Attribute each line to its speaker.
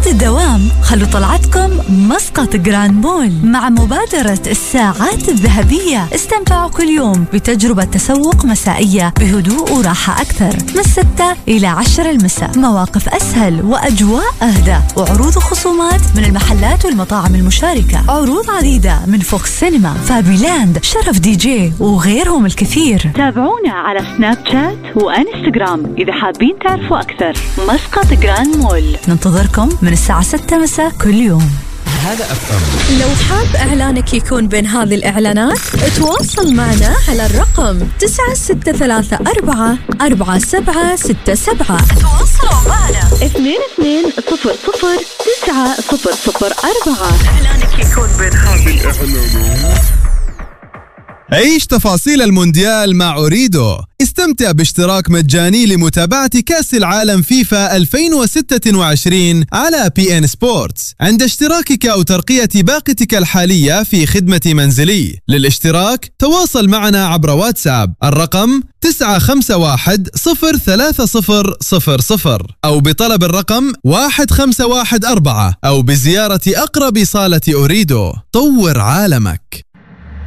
Speaker 1: الدوام خلوا طلعتكم مسقط جراند مول مع مبادرة الساعات الذهبية. استمتعوا كل يوم بتجربة تسوق مسائية بهدوء وراحة أكثر من 6 إلى 10 المساء، مواقف أسهل وأجواء أهدى، وعروض وخصومات من المحلات والمطاعم المشاركة، عروض عديدة من فوكس سينما، فابيلاند، شرف دي جي وغيرهم الكثير. تابعونا على سناب شات وانستغرام إذا حابين تعرفوا أكثر. مسقط جراند مول، ننتظركم من الساعة 6 مساء كل يوم.
Speaker 2: هذا أفهم.
Speaker 3: لو حاب إعلانك يكون بين هذه الإعلانات تواصل معنا على الرقم 96344767.
Speaker 1: تواصلوا معنا
Speaker 3: 22009004.
Speaker 1: إعلانك يكون بين هذه الإعلانات.
Speaker 4: عيش تفاصيل المونديال مع أوريدو. استمتع باشتراك مجاني لمتابعة كأس العالم فيفا 2026 على PN Sports عند اشتراكك أو ترقية باقتك الحالية في خدمة منزلي. للاشتراك تواصل معنا عبر واتساب الرقم 95103000 أو بطلب الرقم 1514 أو بزيارة أقرب صالة أوريدو. طور عالمك.